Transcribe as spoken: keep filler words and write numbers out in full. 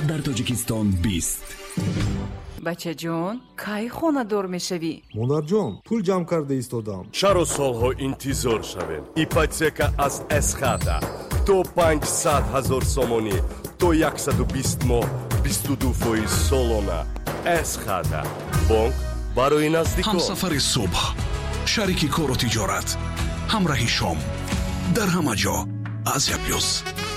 در تاجیکستان بیست. بچه جون کی خونه دور میشوی؟ مادر جان پول جمع کرده ایستادم. چرا سالها انتظار شویم؟ ایپاتека از اسخاتا تو پانصد هزار سومونی تو صد و بیست ماه بیست و دو فایز سالانه. اسخاتا بانک برای نزدیکان. همسفر صبح، شریک کار و تجارت، همراه شام، در همه جا از یک پلس.